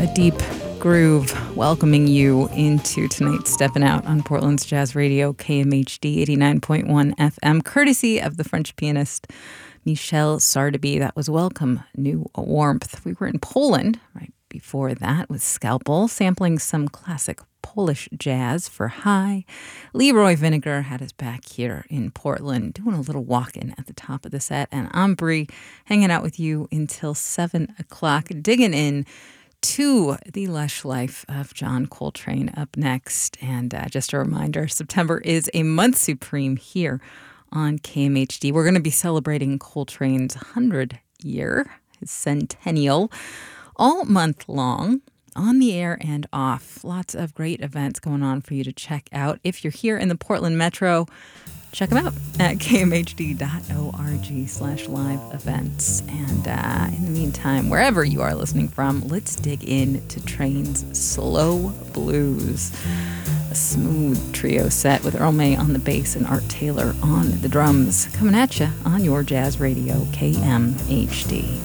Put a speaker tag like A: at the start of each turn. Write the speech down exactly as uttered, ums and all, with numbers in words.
A: a deep groove welcoming you into tonight's Steppin' Out on Portland's Jazz Radio, K M H D eighty-nine point one F M, courtesy of the French pianist Michel Sardou. That was Welcome New Warmth. We were in Poland right before that with Scalpel, sampling some classic Polish jazz for High. Leroy Vinegar had us back here in Portland, doing a little walking at the top of the set. And I'm Bree, hanging out with you until seven o'clock, digging in to the lush life of John Coltrane up next. And uh, just a reminder, September is a month supreme here on K M H D. We're going to be celebrating Coltrane's one hundredth year, his centennial, all month long, on the air and off. Lots of great events going on for you to check out. If you're here in the Portland Metro, check them out at kmhd.org slash live events. And uh, in the meantime, wherever you are listening from, let's dig into Trane's Slow Blues. A smooth trio set with Earl May on the bass and Art Taylor on the drums. Coming at you on your Jazz Radio, K M H D.